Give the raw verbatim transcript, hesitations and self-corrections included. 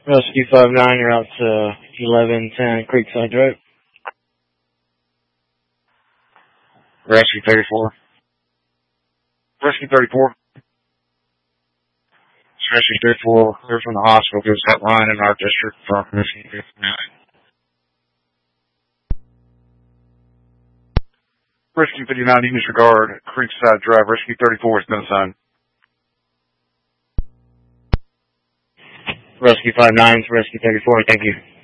Rescue five nine, you're out to eleven ten Creekside Drive. Rescue thirty-four. Rescue thirty-four. Rescue thirty-four, clear from the hospital, gives that line in our district from Rescue fifty-nine. Rescue fifty-nine, you disregard Creekside Drive. Rescue thirty-four has been assigned. Rescue five nine to Rescue thirty-four, thank you.